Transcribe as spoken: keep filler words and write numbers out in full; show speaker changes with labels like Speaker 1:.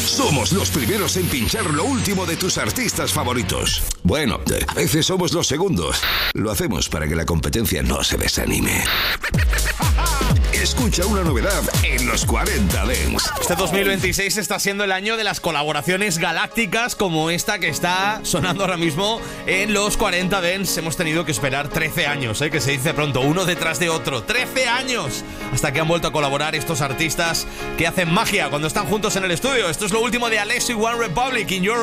Speaker 1: Somos los primeros en pinchar lo último de tus artistas favoritos. Bueno, a veces somos los segundos. Lo hacemos para que la competencia no se desanime. Escucha una novedad en los cuarenta Dance.
Speaker 2: Este dos mil veintiséis está siendo el año de las colaboraciones galácticas como esta que está sonando ahora mismo en los cuarenta Dance. Hemos tenido que esperar trece años, ¿eh? Que se dice pronto, uno detrás de otro. trece años hasta que han vuelto a colaborar estos artistas que hacen magia cuando están juntos en el estudio. Esto es lo último de Alesso y One Republic, In Your